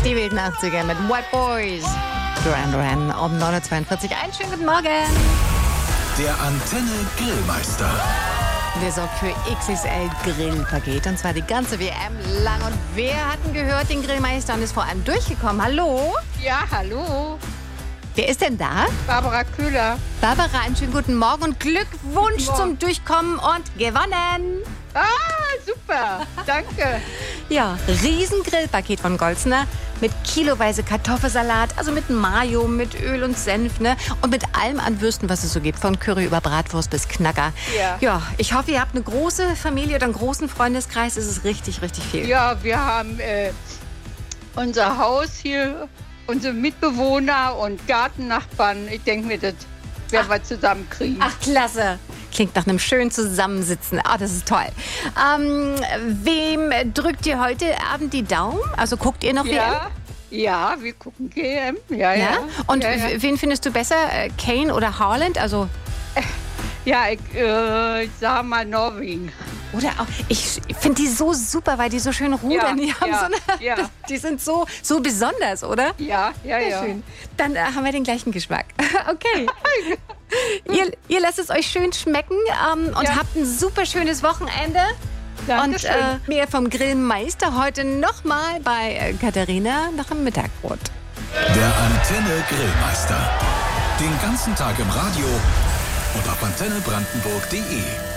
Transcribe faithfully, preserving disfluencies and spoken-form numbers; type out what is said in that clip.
Die wilden achtziger mit White Boys. Duran Duran um neun Uhr zweiundvierzig. Einen schönen guten Morgen. Der Antenne Grillmeister. Der sorgt für X X L Grillpaket. Und zwar die ganze W M lang. Und wer hat denn gehört, den Grillmeister, und ist vor allem durchgekommen? Hallo? Ja, hallo. Wer ist denn da? Barbara Köhler. Barbara, einen schönen guten Morgen und Glückwunsch Morgen. zum Durchkommen und gewonnen. Ah, super. Danke. Ja, riesen Grillpaket von Golzner mit kiloweise Kartoffelsalat, also mit Mayo, mit Öl und Senf, ne? Und mit allem an Würsten, was es so gibt, von Curry über Bratwurst bis Knacker. Ja. Ja, ich hoffe, ihr habt eine große Familie oder einen großen Freundeskreis. Es ist richtig, richtig viel. Ja, wir haben äh, unser Haus hier, unsere Mitbewohner und Gartennachbarn. Ich denke mir, das werden wir zusammenkriegen. Ach, klasse. Klingt nach einem schönen Zusammensitzen. Ah, das ist toll. Ähm, wem drückt ihr heute Abend die Daumen? Also guckt ihr noch Ja, ja, wir gucken G M. Ja, W M? ja. Ja? Und ja, ja. w- wen findest du besser? Äh, Kane oder Haaland? Also, Ja, ich, äh, ich sag mal Norwegen. oder auch, ich finde die so super, weil die so schön rudern. Ja, die, haben ja, so eine, ja. die sind so, so besonders, oder? Ja, ja, Sehr ja. schön. Dann äh, haben wir den gleichen Geschmack. Okay. ihr, ihr lasst es euch schön schmecken ähm, und Ja. habt ein super schönes Wochenende. Und Dankeschön. äh, mehr vom Grillmeister heute nochmal bei äh, Katharina nach dem Mittagbrot. Der Antenne Grillmeister. Den ganzen Tag im Radio und auf antenne brandenburg punkt de.